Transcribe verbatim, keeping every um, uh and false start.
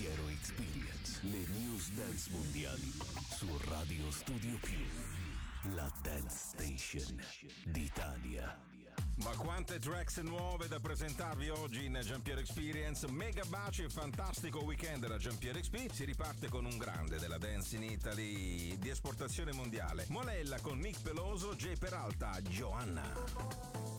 Giampiero Experience, le news dance mondiali su Radio Studio Più, la dance station d'Italia. Ma quante tracks nuove da presentarvi oggi in Giampiero Experience. Mega baci e fantastico weekend da Giampiero X P. Si riparte con un grande della dance in Italy di esportazione mondiale. Molella con Nick Peloso, Jay Peralta, Joanna.